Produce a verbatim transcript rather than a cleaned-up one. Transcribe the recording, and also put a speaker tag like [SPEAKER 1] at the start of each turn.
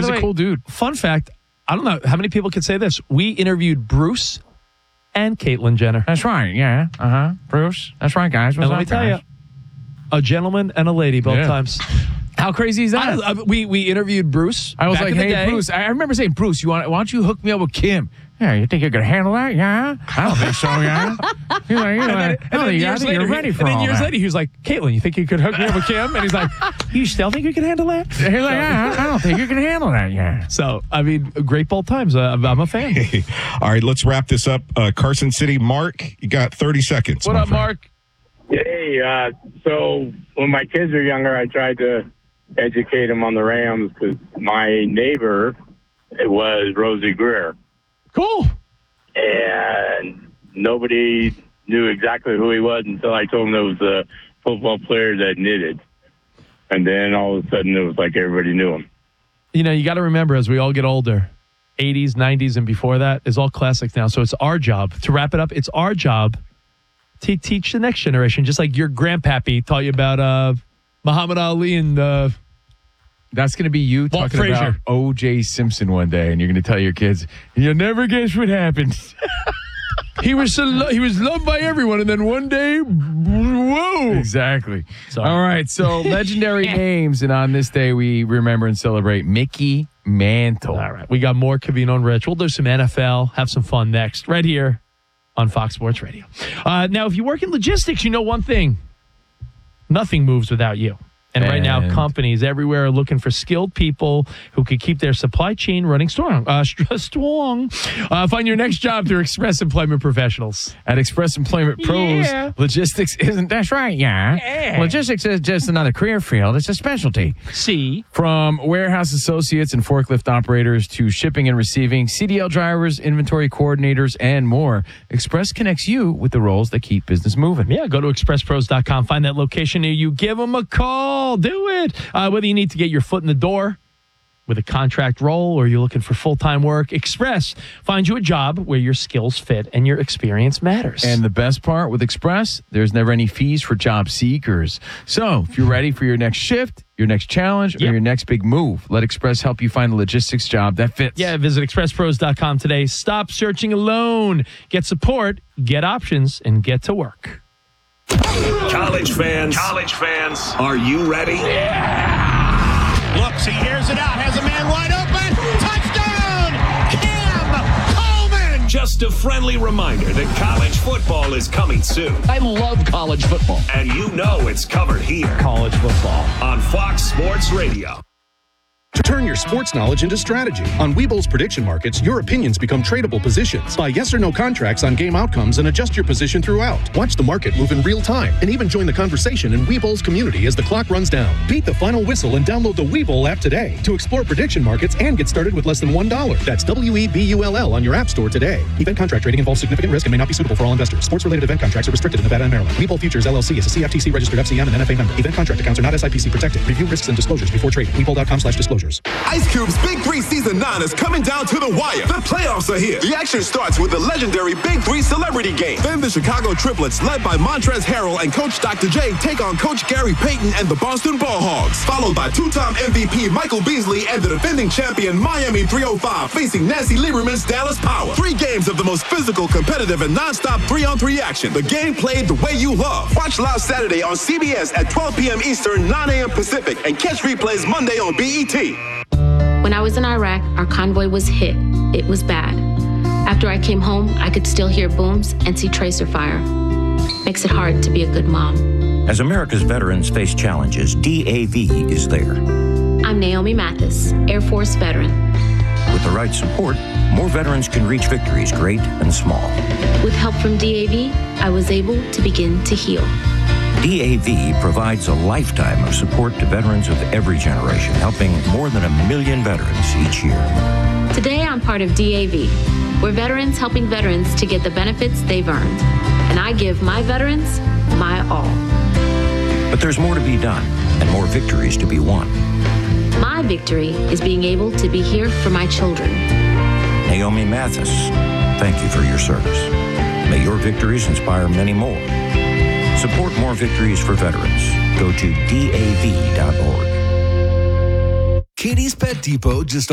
[SPEAKER 1] was
[SPEAKER 2] the
[SPEAKER 1] a
[SPEAKER 2] way,
[SPEAKER 1] cool dude.
[SPEAKER 2] Fun fact, I don't know how many people could say this. We interviewed Bruce and Caitlyn Jenner.
[SPEAKER 1] That's right. Yeah. Uh huh. Bruce. That's right, guys. What's
[SPEAKER 2] And let me
[SPEAKER 1] up,
[SPEAKER 2] tell
[SPEAKER 1] guys?
[SPEAKER 2] you, a gentleman and a lady both
[SPEAKER 1] Yeah.
[SPEAKER 2] times.
[SPEAKER 1] How crazy is that?
[SPEAKER 2] I, I, we we interviewed Bruce.
[SPEAKER 1] I was
[SPEAKER 2] back
[SPEAKER 1] like,
[SPEAKER 2] in the
[SPEAKER 1] hey,
[SPEAKER 2] day.
[SPEAKER 1] Bruce. I remember saying, Bruce, you want? Why don't you hook me up with Kim? Yeah, you think you could handle that? Yeah. I don't think so. Yeah. He's like,
[SPEAKER 2] And
[SPEAKER 1] he's
[SPEAKER 2] then,
[SPEAKER 1] like,
[SPEAKER 2] and
[SPEAKER 1] I
[SPEAKER 2] then
[SPEAKER 1] think
[SPEAKER 2] years
[SPEAKER 1] you're
[SPEAKER 2] later,
[SPEAKER 1] ready
[SPEAKER 2] he,
[SPEAKER 1] for
[SPEAKER 2] and then
[SPEAKER 1] all
[SPEAKER 2] years
[SPEAKER 1] that.
[SPEAKER 2] later, he was like, Caitlyn, you think you could hook me up with Kim? And he's like, you still think you can handle that?
[SPEAKER 1] He's like, yeah, I don't think you can handle that. Yeah.
[SPEAKER 2] So, I mean, great both times. Uh, I'm a fan.
[SPEAKER 3] All right, let's wrap this up. Uh, Carson City, Mark, you got thirty seconds.
[SPEAKER 2] What
[SPEAKER 3] my
[SPEAKER 2] up,
[SPEAKER 3] friend.
[SPEAKER 2] Mark?
[SPEAKER 4] Hey, uh, so when my kids were younger, I tried to educate them on the Rams because my neighbor it was Rosie Greer,
[SPEAKER 2] Cool.
[SPEAKER 4] and nobody knew exactly who he was until I told them it was a football player that knitted. And then all of a sudden, it was like everybody knew him.
[SPEAKER 2] You know, you got to remember as we all get older, eighties, nineties, and before that is all classics now. So it's our job to wrap it up. It's our job to teach the next generation, just like your grandpappy taught you about uh, Muhammad Ali and uh,
[SPEAKER 1] That's going to be you
[SPEAKER 2] Walt
[SPEAKER 1] talking
[SPEAKER 2] Frazier.
[SPEAKER 1] about O J Simpson one day, and you're going to tell your kids, you'll never guess what happened.
[SPEAKER 2] he was so lo- he was loved by everyone, and then one day, whoa!
[SPEAKER 1] Exactly.
[SPEAKER 2] Sorry.
[SPEAKER 1] All right, so legendary names, and on this day we remember and celebrate Mickey Mantle.
[SPEAKER 2] All right, we got more Covino and Rich. We'll do some N F L, have some fun next, right here on Fox Sports Radio. Uh, now, if you work in logistics, you know one thing: nothing moves without you. And right now,
[SPEAKER 1] And-
[SPEAKER 2] companies everywhere are looking for skilled people who can keep their supply chain running strong. Uh, st- strong. Uh, find your next job through Express Employment Professionals.
[SPEAKER 1] At Express Employment Pros,
[SPEAKER 2] Yeah.
[SPEAKER 1] logistics isn't, that's right, yeah.
[SPEAKER 2] Yeah.
[SPEAKER 1] Logistics is just another career field. It's a specialty.
[SPEAKER 2] See?
[SPEAKER 1] From warehouse associates and forklift operators to shipping and receiving, C D L drivers, inventory coordinators, and more, Express connects you with the roles that keep business moving.
[SPEAKER 2] Yeah, go to express pros dot com. Find that location near you. Give them a call. Do it. Uh, whether you need to get your foot in the door with a contract role or you're looking for full-time work, Express finds you a job where your skills fit and your experience matters.
[SPEAKER 1] And the best part with Express, there's never any fees for job seekers. So if you're ready for your next shift, your next challenge, or
[SPEAKER 2] Yep.
[SPEAKER 1] your next big move, let Express help you find a logistics job that fits.
[SPEAKER 2] yeah, visit express pros dot com today. Stop searching alone. Get support, get options, and get to work.
[SPEAKER 5] College fans, college fans, are you ready?
[SPEAKER 6] Looks, he airs it out, has a man wide open. Touchdown! Cam Coleman!
[SPEAKER 5] Just a friendly reminder that college football is coming soon.
[SPEAKER 7] I love college football.
[SPEAKER 5] And you know it's covered here
[SPEAKER 2] College football.
[SPEAKER 5] on Fox Sports Radio.
[SPEAKER 8] Turn your sports knowledge into strategy. On Webull's prediction markets, your opinions become tradable positions. Buy yes or no contracts on game outcomes and adjust your position throughout. Watch the market move in real time and even join the conversation in Webull's community as the clock runs down. Beat the final whistle and download the Webull app today to explore prediction markets and get started with less than one dollar. That's W E B U L L on your app store today. Event contract trading involves significant risk and may not be suitable for all investors. Sports-related event contracts are restricted in Nevada and Maryland. Webull Futures L L C is a C F T C-registered F C M and N F A member. Event contract accounts are not S I P C protected. Review risks and disclosures before trading. Webull dot com slash disclosures.
[SPEAKER 9] Ice Cube's Big Three Season nine is coming down to the wire. The playoffs are here. The action starts with the legendary Big Three Celebrity Game. Then the Chicago Triplets, led by Montrezl Harrell and Coach Doctor J, take on Coach Gary Payton and the Boston Ball Hogs. Followed by two-time M V P Michael Beasley and the defending champion Miami three oh five facing Nancy Lieberman's Dallas Power. Three games of the most physical, competitive, and non-stop three-on-three action. The game played the way you love. Watch live Saturday on C B S at twelve p.m. Eastern, nine a.m. Pacific, and catch replays Monday on B E T.
[SPEAKER 10] When I was in Iraq, our convoy was hit. It was bad. After I came home, I could still hear booms and see tracer fire. Makes it hard to be a good mom.
[SPEAKER 11] As America's veterans face challenges, D A V is there.
[SPEAKER 10] I'm Naomi Mathis, Air Force veteran.
[SPEAKER 11] With the right support, more veterans can reach victories, great and small.
[SPEAKER 10] With help from D A V, I was able to begin to heal.
[SPEAKER 11] D A V provides a lifetime of support to veterans of every generation, helping more than a million veterans each year.
[SPEAKER 10] Today, I'm part of D A V. We're veterans helping veterans to get the benefits they've earned. And I give my veterans my all.
[SPEAKER 11] But there's more to be done and more victories to be won.
[SPEAKER 10] My victory is being able to be here for my children.
[SPEAKER 11] Naomi Mathis, thank you for your service. May your victories inspire many more. Support more victories for veterans. Go to D A V dot org.
[SPEAKER 12] Katie's Pet Depot just